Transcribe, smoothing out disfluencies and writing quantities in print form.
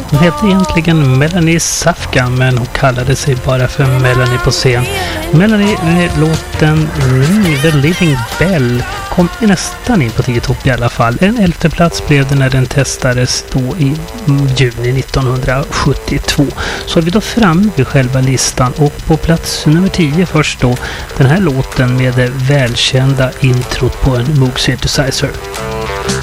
Hon hette egentligen Melanie Safka, men hon kallade sig bara för Melanie på scen. Melanie med låten Ring the Living Bell kom nästan in på 10-topp i alla fall. En 11:e plats blev det när den testades då i juni 1972. Så är vi då fram vid själva listan, och på plats nummer 10 först då den här låten med det välkända introt på en Moog synthesizer.